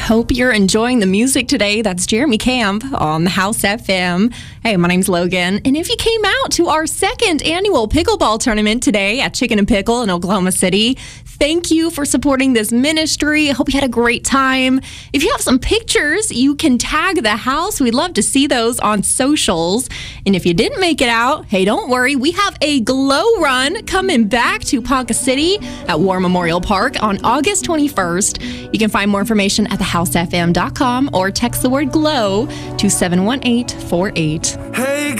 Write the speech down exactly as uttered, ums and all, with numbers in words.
Hope you're enjoying the music today. That's Jeremy Camp on the House F M. Hey, my name's Logan. And if you came out to our second annual pickleball tournament today at Chicken and Pickle in Oklahoma City, thank you for supporting this ministry. I hope you had a great time. If you have some pictures, you can tag the house. We'd love to see those on socials. And if you didn't make it out, hey, don't worry. We have a glow run coming back to Ponca City at War Memorial Park on August twenty-first. You can find more information at the house f m dot com or text the word GLOW to seven one eight four eight. Hey.